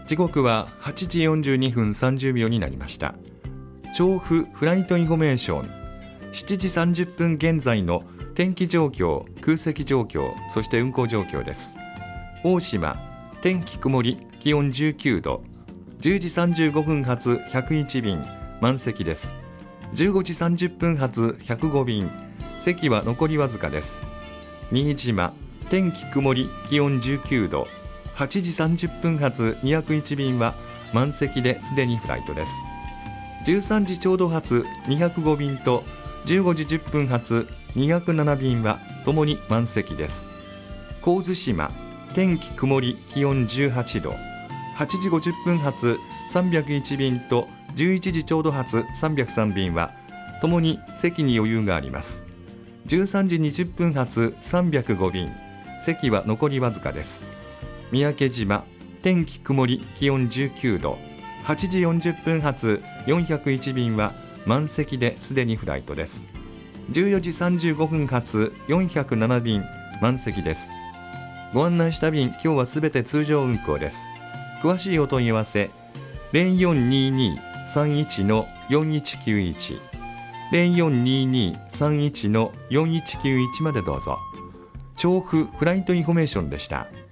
時刻は8時42分30秒になりました。調布フライトインフォメーション、7時30分現在の天気状況、空席状況、そして運行状況です。大島、天気曇り、気温19度、10時35分発101便、満席です。15時30分発105便、席は残りわずかです。新島、天気曇り、気温19度、8時30分発201便は満席ですでにフライトです。13時ちょうど発205便と15時10分発207便はともに満席です。神津島、天気曇り、気温18度、8時50分発301便と11時ちょうど発303便はともに席に余裕があります。13時20分発305便、席は残りわずかです。三宅島、天気曇り、気温19度、8時40分発401便は満席ですでにフライトです。14時35分発407便、満席です。ご案内した便、今日はすべて通常運行です。詳しいお問い合わせ 0422-31-4191 0422-31-4191 までどうぞ。調布フライトインフォメーションでした。